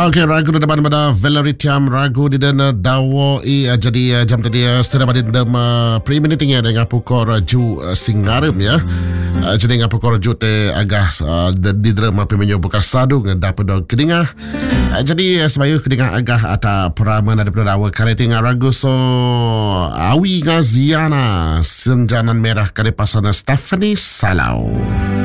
Okey, ragu na naman pada Valerie Tiam ragu di dana dawo jadi jam tadi setelah pada dem pre-meeting ya dengan pukor ju singarum ya. Jadi dengan pukor ju te agak di drama pemenyo buka sadu dapat dog kedinga. Jadi sebayu kedinga agak ata peraman ada dawo karating ragu so awi ngaziana senjanan merah kade pasana Stephanie Salau.